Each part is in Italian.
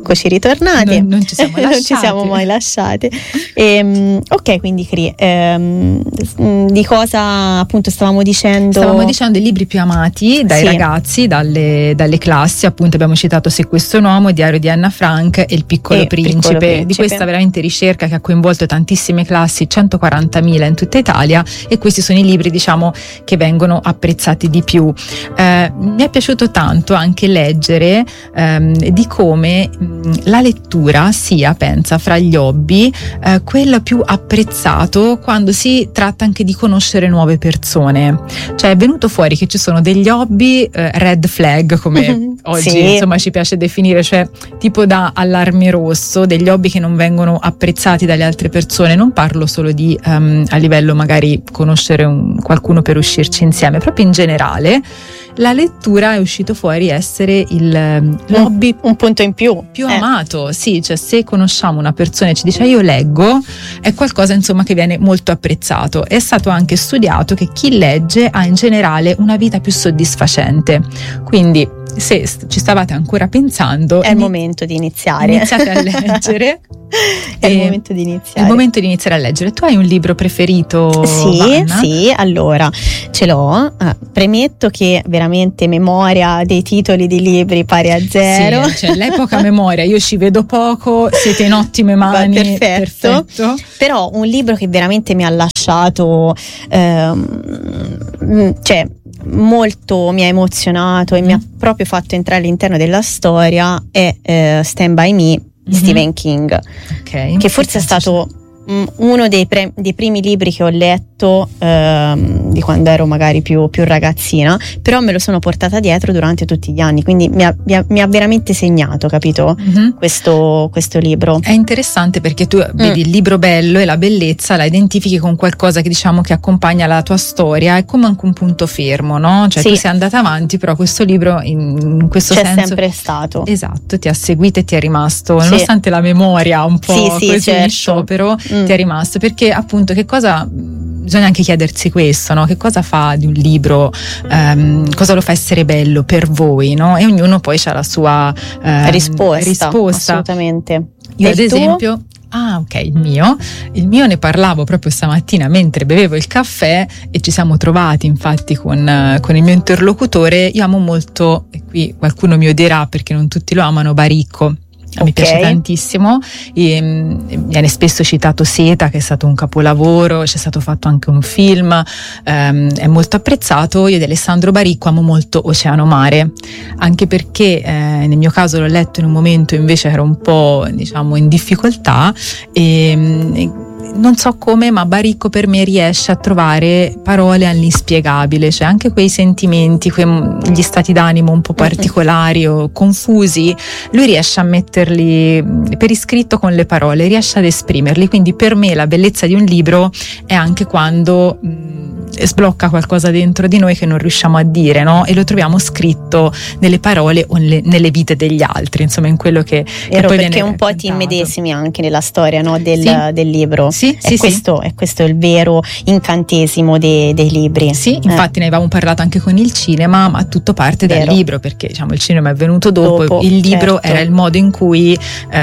eccoci ritornati. Non ci siamo lasciati. Non ci siamo mai lasciati. Ok, quindi Cri, di cosa appunto stavamo dicendo? Stavamo dicendo dei libri più amati dai ragazzi, dalle classi. Appunto abbiamo citato Se questo è un uomo, Diario di Anna Frank e Il piccolo principe. Di questa veramente ricerca che ha coinvolto tantissime classi, 140.000 in tutta Italia, e questi sono i libri, diciamo, che vengono apprezzati di più. Mi è piaciuto tanto anche leggere di come la lettura sia, pensa, fra gli hobby quello più apprezzato quando si tratta anche di conoscere nuove persone. Cioè è venuto fuori che ci sono degli hobby red flag, come oggi insomma ci piace definire, cioè tipo da allarme rosso, degli hobby che non vengono apprezzati dalle altre persone. Non parlo solo di a livello magari conoscere qualcuno per uscirci insieme, proprio in generale la lettura è uscito fuori essere l'hobby un punto in più amato. Sì, cioè se conosciamo una persona e ci dice io leggo, è qualcosa insomma che viene molto apprezzato. È stato anche studiato che chi legge ha in generale una vita più soddisfacente, quindi se ci stavate ancora pensando, è il momento di iniziare. Iniziate a leggere. È il momento di iniziare. È il momento di iniziare a leggere. Tu hai un libro preferito? Sì, allora ce l'ho. Premetto che veramente memoria dei titoli di libri pari a zero. Sì, cioè l'epoca memoria, io ci vedo poco, siete in ottime mani. Perfetto. Però un libro che veramente mi ha lasciato cioè molto mi ha emozionato e mi ha proprio fatto entrare all'interno della storia è Stand By Me di Stephen King, che forse è stato uno dei primi libri che ho letto di quando ero magari più ragazzina, però me lo sono portata dietro durante tutti gli anni, quindi mi ha veramente segnato, capito? Questo libro è interessante perché tu vedi il libro bello e la bellezza la identifichi con qualcosa che diciamo che accompagna la tua storia, è come anche un punto fermo, no? Cioè tu sei andata avanti, però questo libro in questo senso c'è sempre stato. Esatto, ti ha seguito e ti è rimasto, nonostante la memoria un po' così in sciopero, ti è rimasto, perché appunto che cosa bisogna anche chiedersi questo, no? Che cosa fa di un libro, cosa lo fa essere bello per voi, no? E ognuno poi ha la sua risposta. Assolutamente. Io ad esempio il mio ne parlavo proprio stamattina mentre bevevo il caffè e ci siamo trovati infatti con il mio interlocutore. Io amo molto, e qui qualcuno mi odierà perché non tutti lo amano, Baricco. Mi piace tantissimo, viene spesso citato Seta, che è stato un capolavoro, c'è stato fatto anche un film, è molto apprezzato. Io di Alessandro Baricco amo molto Oceano Mare, anche perché nel mio caso l'ho letto in un momento invece ero un po', diciamo, in difficoltà e non so come, ma Baricco per me riesce a trovare parole all'inspiegabile, cioè anche quei sentimenti, gli stati d'animo un po' particolari o confusi, lui riesce a metterli per iscritto con le parole, riesce ad esprimerli. Quindi per me la bellezza di un libro è anche quando sblocca qualcosa dentro di noi che non riusciamo a dire, no? E lo troviamo scritto nelle parole o nelle vite degli altri, insomma in quello che poi perché viene un po' ti immedesimi anche nella storia, no? del libro. Questo è il vero incantesimo dei libri. Sì, infatti ne avevamo parlato anche con il cinema, ma tutto parte dal libro, perché diciamo il cinema è venuto dopo il libro era il modo in cui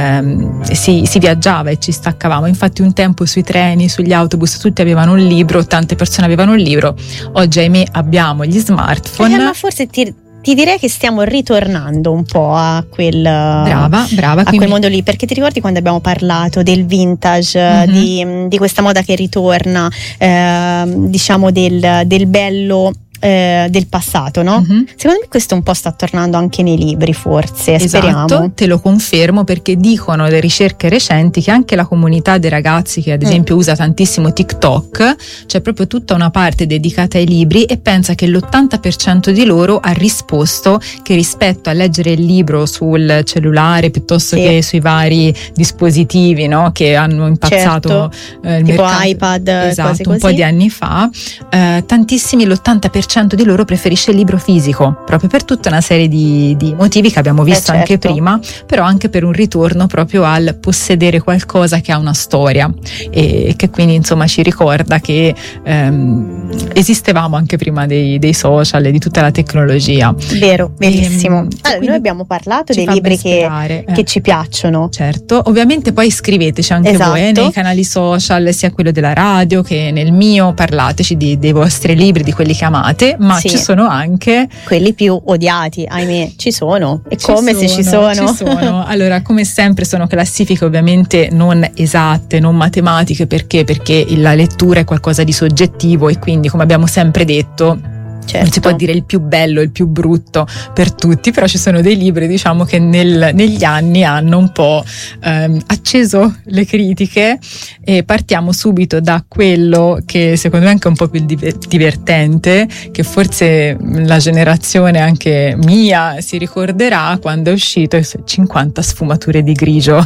si viaggiava e ci staccavamo. Infatti un tempo sui treni, sugli autobus tutti avevano un libro, tante persone avevano un libro. Oggi ahimè abbiamo gli smartphone, ma forse ti direi che stiamo ritornando un po' a quel brava a quel mondo lì, perché ti ricordi quando abbiamo parlato del vintage, di questa moda che ritorna, diciamo del bello del passato, no? Secondo me questo un po' sta tornando anche nei libri, forse, speriamo. Esatto, te lo confermo, perché dicono le ricerche recenti che anche la comunità dei ragazzi che ad esempio usa tantissimo TikTok, c'è proprio tutta una parte dedicata ai libri, e pensa che l'80% di loro ha risposto che rispetto a leggere il libro sul cellulare piuttosto che sui vari dispositivi, no, che hanno impazzato il tipo mercato, iPad, esatto, cose un così, po' di anni fa, tantissimi, l'80% 60% di loro preferisce il libro fisico, proprio per tutta una serie di motivi che abbiamo visto anche prima, però anche per un ritorno proprio al possedere qualcosa che ha una storia e che quindi insomma ci ricorda che esistevamo anche prima dei social e di tutta la tecnologia. Vero, verissimo. Allora, noi abbiamo parlato dei libri che ci piacciono. Certo, ovviamente poi scriveteci anche voi nei canali social, sia quello della radio che nel mio, parlateci dei vostri libri, di quelli che amate, ma ci sono anche quelli più odiati, ahimè, ci sono, e come se ci sono. Ci sono. Allora, come sempre sono classifiche ovviamente non esatte, non matematiche, perché la lettura è qualcosa di soggettivo e quindi, come abbiamo sempre detto, non si può dire il più bello, il più brutto per tutti, però ci sono dei libri, diciamo, che negli anni hanno un po' acceso le critiche, e partiamo subito da quello che secondo me è anche un po' più divertente, che forse la generazione anche mia si ricorderà, quando è uscito 50 sfumature di grigio.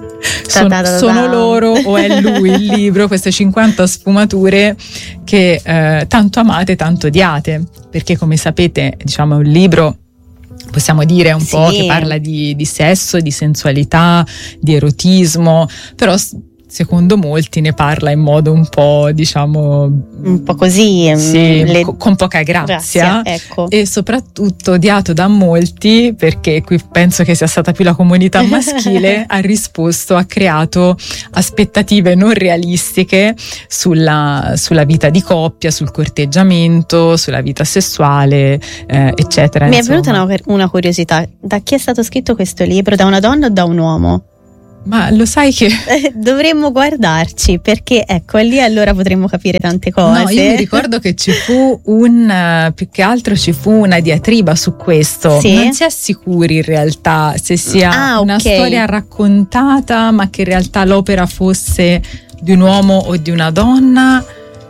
Sono loro o è lui il libro, queste 50 sfumature che tanto amate, tanto odiate, perché come sapete, diciamo, è un libro, possiamo dire un po' che parla di sesso, di sensualità, di erotismo, però secondo molti ne parla in modo un po', diciamo, un po' così, con poca grazia, ecco. E soprattutto odiato da molti, perché qui penso che sia stata più la comunità maschile ha risposto, ha creato aspettative non realistiche sulla vita di coppia, sul corteggiamento, sulla vita sessuale, eccetera. Mi è venuta una curiosità: da chi è stato scritto questo libro? Da una donna o da un uomo? Ma lo sai che dovremmo guardarci, perché ecco, lì allora potremmo capire tante cose. No, io mi ricordo che ci fu più che altro ci fu una diatriba su questo. Non si è sicuri in realtà se sia una storia raccontata, ma che in realtà l'opera fosse di un uomo o di una donna.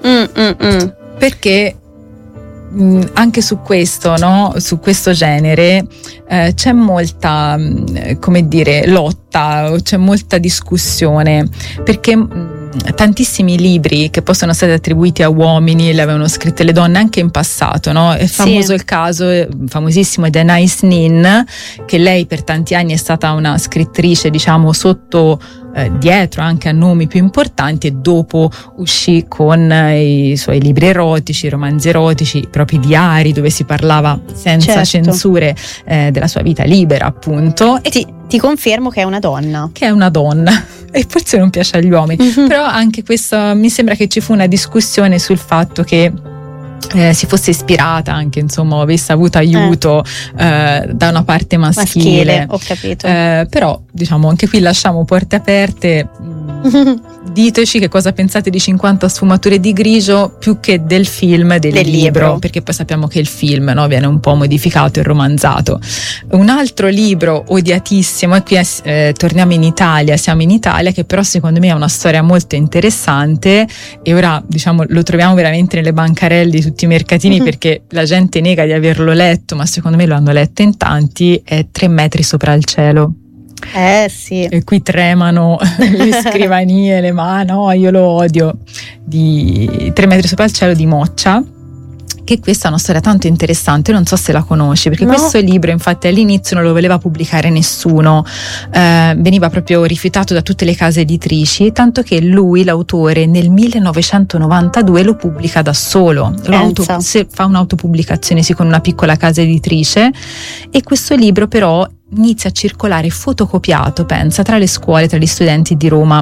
Perché anche su questo, no? Su questo genere c'è molta, come dire, lotta, c'è molta discussione, perché tantissimi libri che possono essere attribuiti a uomini le avevano scritte le donne anche in passato, no? È famoso il caso, famosissimo, di Anais Nin, che lei per tanti anni è stata una scrittrice, diciamo, sotto dietro anche a nomi più importanti, e dopo uscì con i suoi libri erotici, i romanzi erotici, i propri diari, dove si parlava senza censure della sua vita libera, appunto. E ti confermo che è una donna. Che è una donna, e forse non piace agli uomini, però anche questo, mi sembra che ci fu una discussione sul fatto che si fosse ispirata anche, insomma, avesse avuto aiuto da una parte maschile. Ho capito. Però, diciamo, anche qui lasciamo porte aperte. Diteci che cosa pensate di 50 sfumature di grigio più che del film, del libro, perché poi sappiamo che il film, no, viene un po' modificato e romanzato. Un altro libro odiatissimo, e qui torniamo in Italia, siamo in Italia, che però secondo me ha una storia molto interessante, e ora, diciamo, lo troviamo veramente nelle bancarelle di tutti i mercatini, perché la gente nega di averlo letto, ma secondo me lo hanno letto in tanti. È 3 metri sopra il cielo. Sì. E qui tremano le scrivanie, le mani. No, io lo odio. Di 3 metri sopra il cielo di Moccia, che questa è una storia tanto interessante. Io non so se la conosci, perché questo libro infatti all'inizio non lo voleva pubblicare nessuno, veniva proprio rifiutato da tutte le case editrici, tanto che lui, l'autore, nel 1992 lo pubblica da solo, fa un'autopubblicazione con una piccola casa editrice, e questo libro però inizia a circolare fotocopiato, pensa, tra le scuole, tra gli studenti di Roma.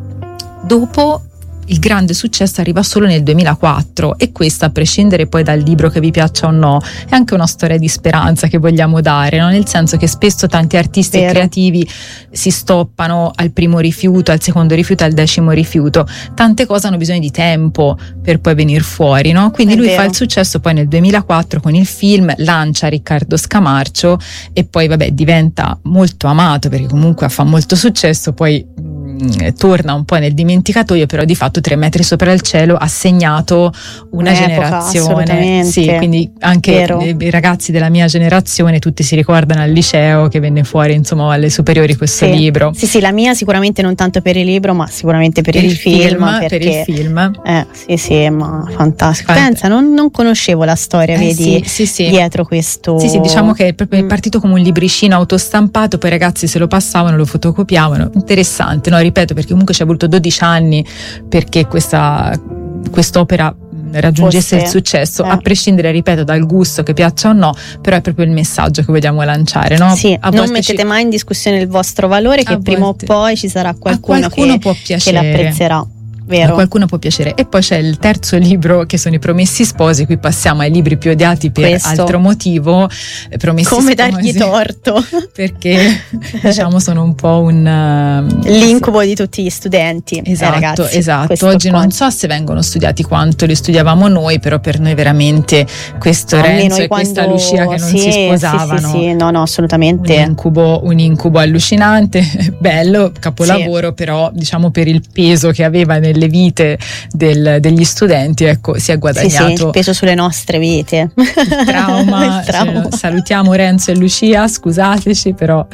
Dopo il grande successo arriva solo nel 2004, e questa, a prescindere poi dal libro che vi piaccia o no, è anche una storia di speranza che vogliamo dare, no? Nel senso che spesso tanti artisti e creativi si stoppano al primo rifiuto, al secondo rifiuto, al 10° rifiuto. Tante cose hanno bisogno di tempo per poi venire fuori, no? Quindi lui fa il successo poi nel 2004 con il film, lancia Riccardo Scamarcio, e poi vabbè diventa molto amato perché comunque fa molto successo. Poi torna un po' nel dimenticatoio, però di fatto 3 metri sopra il cielo ha segnato una generazione. Sì, quindi anche i ragazzi della mia generazione tutti si ricordano al liceo che venne fuori, insomma, alle superiori questo libro. Sì, la mia sicuramente non tanto per il libro, ma sicuramente per il film. Per il film. Sì, ma fantastico. Pensa, non conoscevo la storia, vedi, dietro questo. Sì, diciamo che è proprio partito come un libricino autostampato, poi i ragazzi se lo passavano, lo fotocopiavano. Interessante, no? Ripeto, perché comunque ci è voluto 12 anni perché quest'opera raggiungesse il successo, a prescindere, ripeto, dal gusto, che piaccia o no, però è proprio il messaggio che vogliamo lanciare, no? Sì, non mettete mai in discussione il vostro valore, che prima o poi ci sarà qualcuno che l'apprezzerà. Vero. A qualcuno può piacere. E poi c'è il terzo libro, che sono I Promessi Sposi. Qui passiamo ai libri più odiati per altro motivo. Come dargli torto, perché diciamo sono un po' l'incubo di tutti gli studenti. Esatto. Oggi non so se vengono studiati quanto li studiavamo noi, però per noi veramente questo Renzo e questa Lucia che non si sposavano, sì, no, assolutamente un incubo allucinante, bello, capolavoro, però diciamo per il peso che aveva nelle vite degli studenti, ecco, si è guadagnato il peso sulle nostre vite, il trauma. Salutiamo Renzo e Lucia, scusateci, però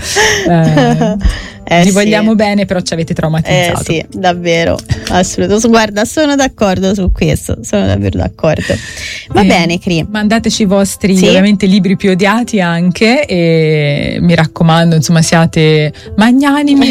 vi vogliamo bene, però ci avete traumatizzato. Sì, davvero, assolutamente. Guarda, sono d'accordo su questo, sono davvero d'accordo. Va bene, Cri. Mandateci i vostri ovviamente libri più odiati anche, e mi raccomando, insomma, siate magnanimi,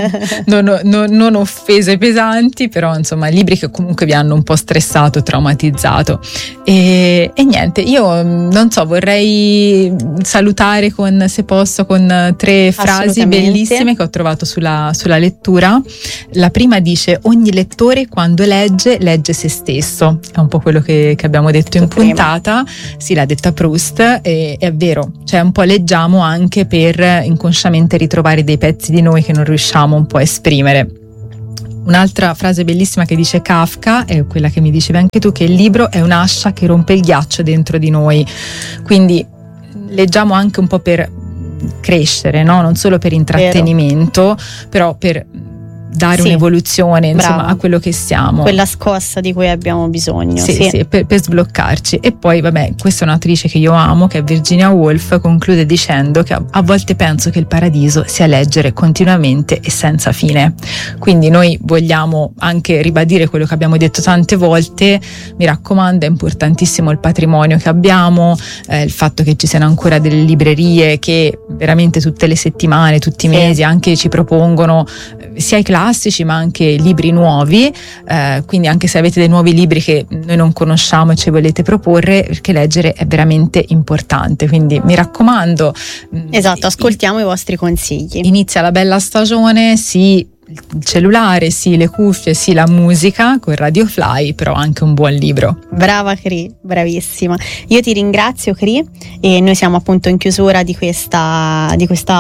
non offese pesanti, però insomma libri che comunque vi hanno un po' stressato, traumatizzato. E niente, io non so, vorrei salutare se posso con 3 frasi bellissime che ho trovato sulla lettura. La prima dice: ogni lettore quando legge se stesso. È un po' quello che abbiamo detto in puntata. Sì, l'ha detta Proust, e è vero, cioè un po' leggiamo anche per inconsciamente ritrovare dei pezzi di noi che non riusciamo un po' a esprimere. Un'altra frase bellissima che dice Kafka, è quella che mi dicevi anche tu, che il libro è un'ascia che rompe il ghiaccio dentro di noi. Quindi leggiamo anche un po' per crescere, no? Non solo per intrattenimento, però per dare un'evoluzione, insomma, a quello che siamo, quella scossa di cui abbiamo bisogno, per sbloccarci. E poi vabbè, questa è un'autrice che io amo, che è Virginia Woolf, conclude dicendo che a volte penso che il paradiso sia leggere continuamente e senza fine. Quindi noi vogliamo anche ribadire quello che abbiamo detto tante volte: mi raccomando, è importantissimo il patrimonio che abbiamo, il fatto che ci siano ancora delle librerie che veramente tutte le settimane, tutti i mesi anche ci propongono sia i classici ma anche libri nuovi, quindi anche se avete dei nuovi libri che noi non conosciamo e ci volete proporre, perché leggere è veramente importante. Quindi mi raccomando, ascoltiamo i vostri consigli. Inizia la bella stagione, il cellulare, le cuffie, la musica con Radio Fly, però anche un buon libro. Brava Cri, bravissima. Io ti ringrazio, Cri, e noi siamo appunto in chiusura di questa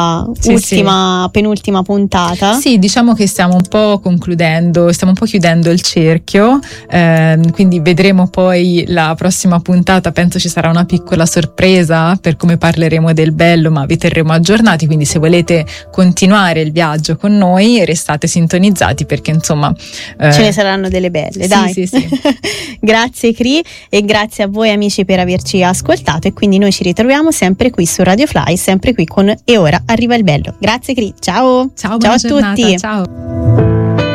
penultima puntata. Sì, diciamo che stiamo un po' chiudendo il cerchio, quindi vedremo poi la prossima puntata. Penso ci sarà una piccola sorpresa per come parleremo del bello, ma vi terremo aggiornati, quindi se volete continuare il viaggio con noi restate sintonizzati, perché insomma ce ne saranno delle belle, dai. Sì. Grazie Cri, e grazie a voi amici per averci ascoltato, e quindi noi ci ritroviamo sempre qui su Radio Fly, sempre qui con E ora arriva il bello. Grazie Cri, ciao a tutti, ciao.